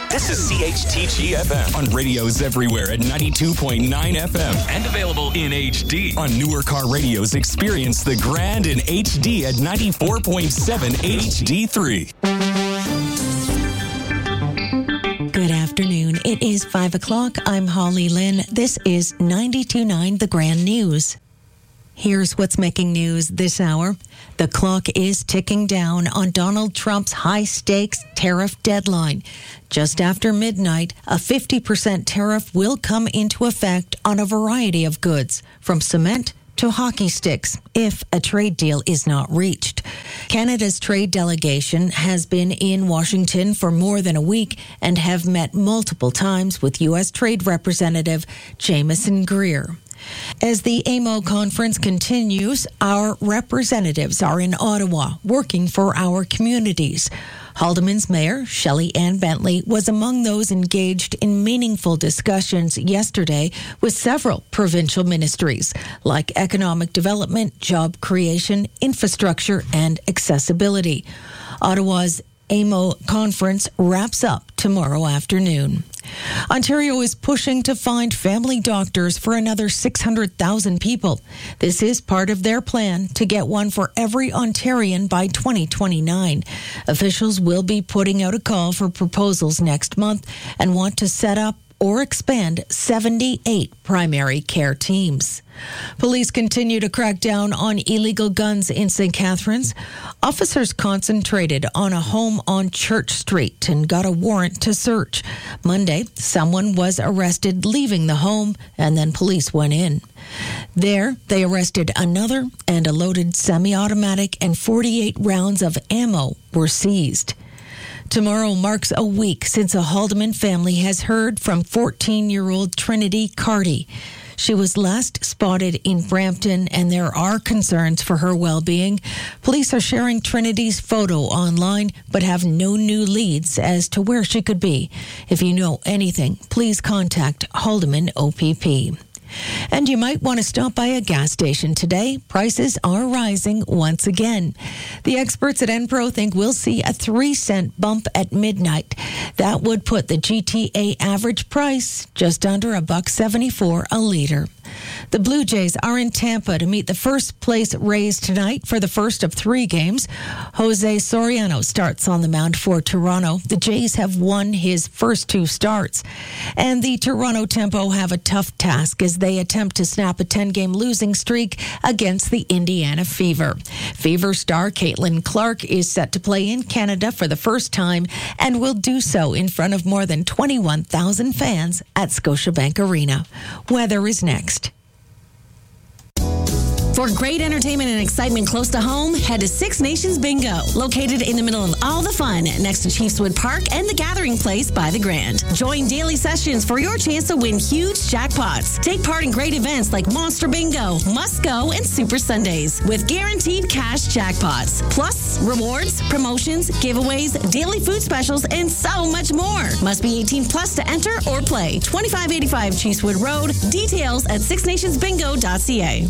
This is CHTG FM on radios everywhere at 92.9 FM and available in HD. On newer car radios, experience the grand in HD at 94.7 HD3. Good afternoon. It is 5 o'clock. I'm Holly Lynn. This is 92.9 The Grand News. Here's what's making news this hour. The clock is ticking down on Donald Trump's high-stakes tariff deadline. Just after midnight, a 50% tariff will come into effect on a variety of goods, from cement to hockey sticks, if a trade deal is not reached. Canada's trade delegation has been in Washington for more than a week and have met multiple times with U.S. Trade Representative Jamieson Greer. As the AMO conference continues, our representatives are in Ottawa working for our communities. Haldimand's Mayor, Shelley Ann Bentley, was among those engaged in meaningful discussions yesterday with several provincial ministries, like economic development, job creation, infrastructure, and accessibility. Ottawa's AMO conference wraps up tomorrow afternoon. Ontario is pushing to find family doctors for another 600,000 people. This is part of their plan to get one for every Ontarian by 2029. Officials will be putting out a call for proposals next month and want to set up or expand 78 primary care teams. Police continue to crack down on illegal guns in St. Catharines. Officers concentrated on a home on Church Street and got a warrant to search. Monday, someone was arrested leaving the home, and then police went in. There, they arrested another, and a loaded semi-automatic and 48 rounds of ammo were seized. Tomorrow marks a week since a Haldimand family has heard from 14-year-old Trinity Carty. She was last spotted in Brampton, and there are concerns for her well-being. Police are sharing Trinity's photo online, but have no new leads as to where she could be. If you know anything, please contact Haldimand OPP. And you might want to stop by a gas station today. Prices are rising once again. The experts at Enpro think we'll see a 3-cent bump at midnight. That would put the GTA average price just under $1.74 a liter. The Blue Jays are in Tampa to meet the first-place Rays tonight for the first of 3 games. Jose Soriano starts on the mound for Toronto. The Jays have won his first 2 starts. And the Toronto Tempo have a tough task as they attempt to snap a 10-game losing streak against the Indiana Fever. Fever star Caitlin Clark is set to play in Canada for the first time and will do so in front of more than 21,000 fans at Scotiabank Arena. Weather is next. For great entertainment and excitement close to home, head to Six Nations Bingo, located in the middle of all the fun next to Chiefswood Park and the Gathering Place by the Grand. Join daily sessions for your chance to win huge jackpots. Take part in great events like Monster Bingo, Must Go, and Super Sundays with guaranteed cash jackpots. Plus, rewards, promotions, giveaways, daily food specials, and so much more. Must be 18 plus to enter or play. 2585 Chiefswood Road. Details at sixnationsbingo.ca.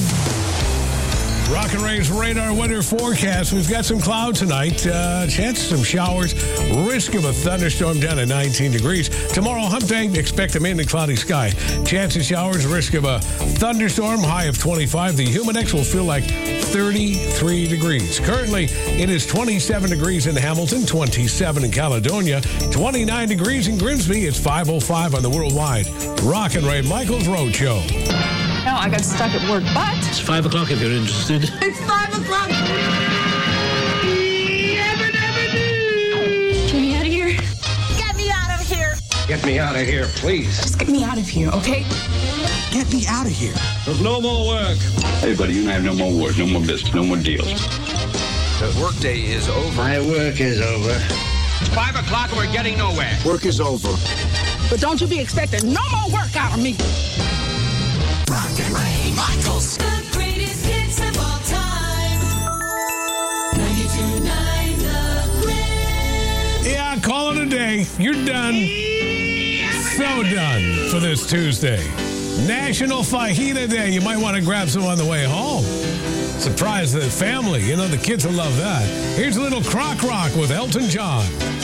Rock and Ray's radar weather forecast. We've got some clouds tonight. Chance of some showers. Risk of a thunderstorm down to 19 degrees. Tomorrow, hump day, expect a mainly cloudy sky. Chance of showers. Risk of a thunderstorm. High of 25. The humidex will feel like 33 degrees. Currently, it is 27 degrees in Hamilton, 27 in Caledonia, 29 degrees in Grimsby. It's 5:05 on the Worldwide Rock and Ray Michaels Road Show. No, I got stuck at work, but... It's 5 o'clock if you're interested. It's 5 o'clock! Get me out of here. Get me out of here. Get me out of here, please. Just get me out of here, okay? Get me out of here. There's no more work. Hey, buddy, you and I have no more work, no more business, no more deals. The workday is over. My work is over. It's 5 o'clock and we're getting nowhere. Work is over. But don't you be expecting no more work out of me. Rock and Ray Michaels. The greatest hits of all time. 92.9 The Grand. Yeah, call it a day. You're done. So done for this Tuesday. National Fajita Day. You might want to grab some on the way home. Surprise the family. You know, the kids will love that. Here's a little crock rock with Elton John.